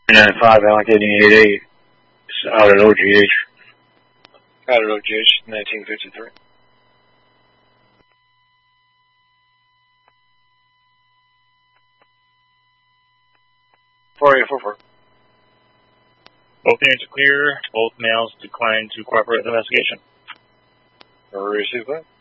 9-5, allocating 8-8. Out at OGH. Out at OGH, 1953. Both units are clear. Both males decline to cooperate with the investigation. Receive that.